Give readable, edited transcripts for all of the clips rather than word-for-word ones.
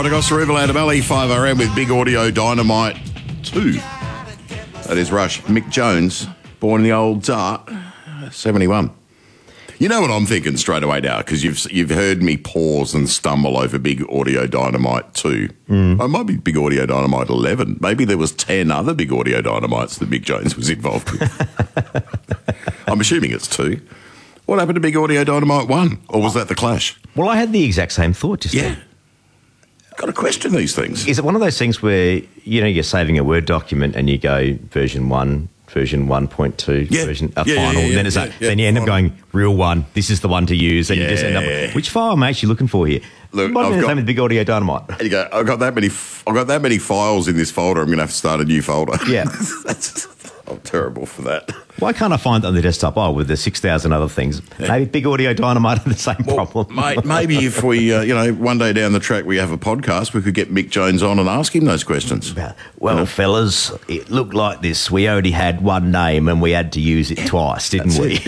Right across the Riverland of LE5RM with Big Audio Dynamite 2. That is Rush. Mick Jones, born in the old Dart, 71. You know what I'm thinking straight away now, because you've heard me pause and stumble over Big Audio Dynamite 2. It might be Big Audio Dynamite 11. Maybe there was 10 other Big Audio Dynamites that Mick Jones was involved with. I'm assuming it's 2. What happened to Big Audio Dynamite 1? Or was that the Clash? Well, I had the exact same thought just then. Got to question these things. Is it one of those things where, you know, you're saving a Word document and you go version 1, version 1.2, version final, and then it's then you end up going real one. This is the one to use, and you just end up. Which file am I actually looking for here? Look, I've got Big Audio Dynamite. There you go. I've got that many files in this folder. I'm going to have to start a new folder. Yeah, I'm terrible for that. Why can't I find it on the desktop? Oh, with the 6,000 other things. Maybe Big Audio Dynamite have the same problem. Mate, maybe if we, one day down the track we have a podcast, we could get Mick Jones on and ask him those questions. Well, fellas, it looked like this. We only had one name and we had to use it twice, didn't we?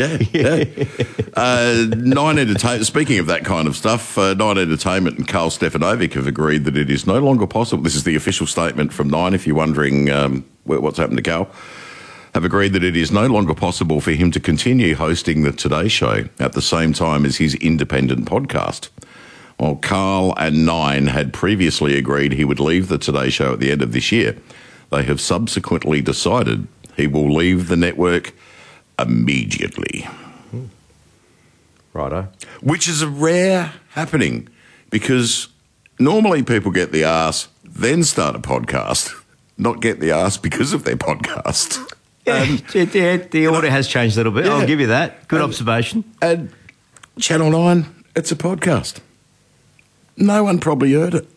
Nine Entertainment, speaking of that kind of stuff, Nine Entertainment and Carl Stefanovic have agreed that it is no longer possible. This is the official statement from Nine, if you're wondering what's happened to Carl. Have agreed that it is no longer possible for him to continue hosting the Today Show at the same time as his independent podcast. While Carl and Nine had previously agreed he would leave the Today Show at the end of this year, they have subsequently decided he will leave the network immediately. Righto. Which is a rare happening, because normally people get the arse, then start a podcast, not get the arse because of their podcast. The order has changed a little bit. I'll give you that. Good observation. And Channel 9, it's a podcast. No one probably heard it.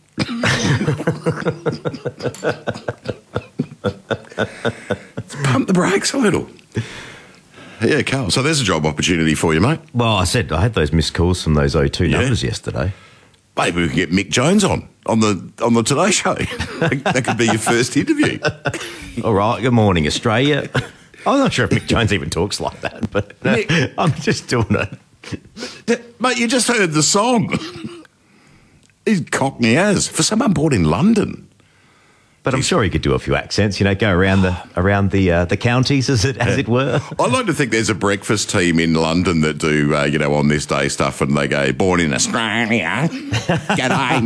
Let's pump the brakes a little. Yeah, Carl. So there's a job opportunity for you, mate. Well, I had those missed calls from those O2 numbers yesterday. Maybe we can get Mick Jones on the Today Show. That could be your first interview. All right. Good morning, Australia. I'm not sure if Mick Jones even talks like that, but I'm just doing it. Mate, you just heard the song. He's cockney as for someone born in London. But I'm sure he could do a few accents, go around the counties, as it were. I like to think there's a breakfast team in London that do, on this day stuff, and they go, born in Australia. G'day,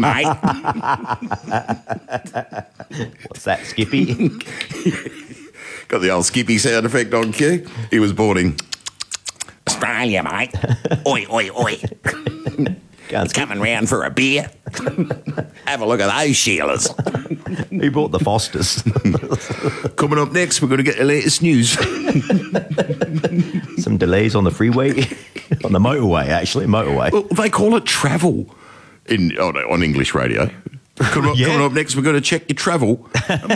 mate. What's that, Skippy? Got the old Skippy sound effect on cue. He was born in Australia, mate. Oi, oi, oi. Coming round for a beer. Have a look at those Sheilas. Who bought the Fosters? Coming up next, we're going to get the latest news. Some delays on the freeway. On the motorway, actually. Motorway. Well, they call it travel on English radio. Coming up next, we're going to check your travel.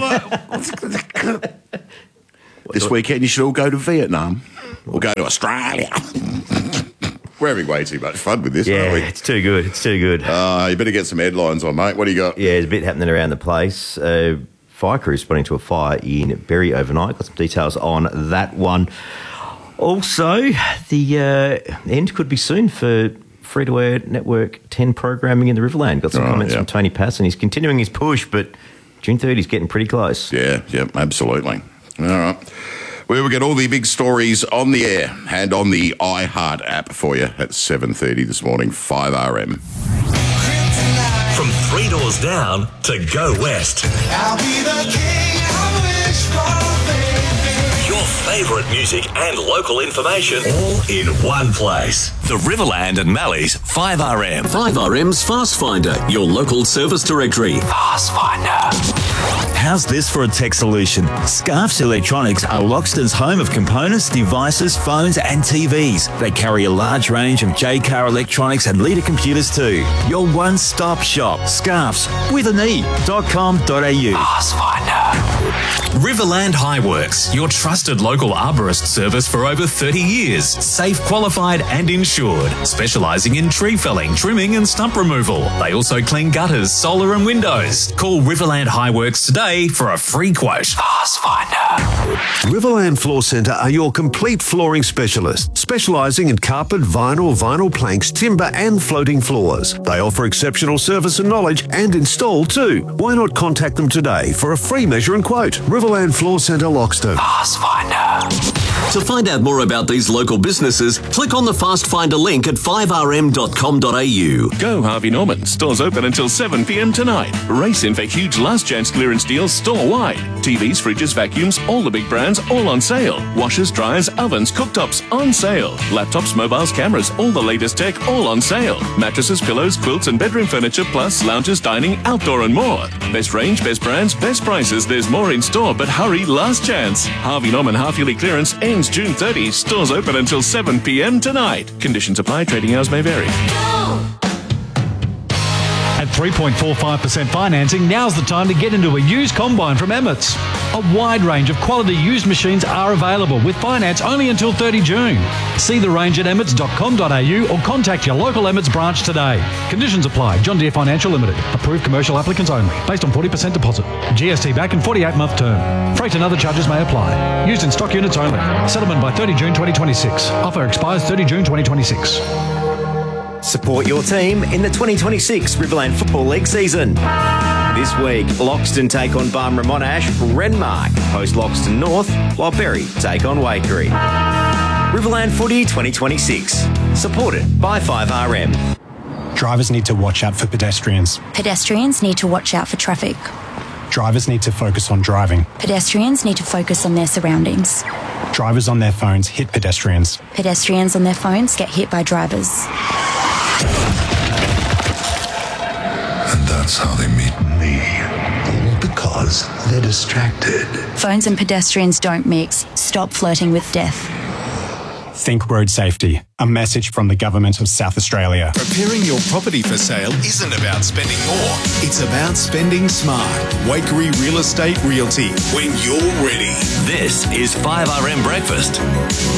This weekend, you should all go to Vietnam or go to Australia. We're having way too much fun with this, aren't we? It's too good. It's too good. You better get some headlines on, mate. What do you got? Yeah, there's a bit happening around the place. Fire crew responding to a fire in Berry overnight. Got some details on that one. Also, the end could be soon for free-to-air Network 10 programming in the Riverland. Got some comments from Tony Passon. He's continuing his push, but June 30 is getting pretty close. Yeah, absolutely. All right. We will get all the big stories on the air and on the iHeart app for you at 7:30 this morning, 5RM. From 3 doors down to Go West. I'll be the king I wish for, baby. Your favourite music and local information all in one place. The Riverland and Mallee's 5RM. 5RM's Fast Finder, your local service directory. Fast Finder. How's this for a tech solution? Scarfs Electronics are Loxton's home of components, devices, phones and TVs. They carry a large range of J-Car electronics and leader computers too. Your one-stop shop. Scarfs with an e.com.au. Fast Finder. Riverland Highworks, your trusted local arborist service for over 30 years. Safe, qualified and insured. Specialising in tree felling, trimming and stump removal. They also clean gutters, solar and windows. Call Riverland Highworks today for a free quote. Fast Finder. Riverland Floor Centre are your complete flooring specialists. specialising in carpet, vinyl planks, timber and floating floors. They offer exceptional service and knowledge and install too. Why not contact them today for a free measure and quote? Riverland Floor Centre, Loxton. Fast Finder. To find out more about these local businesses, click on the Fast Finder link at 5rm.com.au. Go Harvey Norman. Stores open until 7 p.m. tonight. Race in for huge last chance clearance deals store-wide. TVs, fridges, vacuums, all the big brands, all on sale. Washers, dryers, ovens, cooktops, on sale. Laptops, mobiles, cameras, all the latest tech, all on sale. Mattresses, pillows, quilts and bedroom furniture, plus lounges, dining, outdoor and more. Best range, best brands, best prices. There's more in store, but hurry, last chance. Harvey Norman half-yearly clearance ends June 30. Stores open until 7 p.m. tonight. Conditions apply. Trading hours may vary. At 3.45% financing, now's the time to get into a used combine from Emmett's. A wide range of quality used machines are available with finance only until 30 June. See the range at emmets.com.au or contact your local Emmett's branch today. Conditions apply. John Deere Financial Limited. Approved commercial applicants only. Based on 40% deposit. GST back and 48-month term. Freight and other charges may apply. Used in stock units only. Settlement by 30 June 2026. Offer expires 30 June 2026. Support your team in the 2026 Riverland Football League season. This week, Loxton take on Barmera Monash, Renmark host Loxton North, while Berry take on Waikerie. Riverland Footy 2026, supported by 5RM. Drivers need to watch out for pedestrians. Pedestrians need to watch out for traffic. Drivers need to focus on driving. Pedestrians need to focus on their surroundings. Drivers on their phones hit pedestrians. Pedestrians on their phones get hit by drivers. And that's how they meet me. All because they're distracted. Phones and pedestrians don't mix. Stop flirting with death. Think road safety. A message from the Government of South Australia. Preparing your property for sale isn't about spending more. It's about spending smart. Waikerie Real Estate Realty. When you're ready. This is 5RM Breakfast.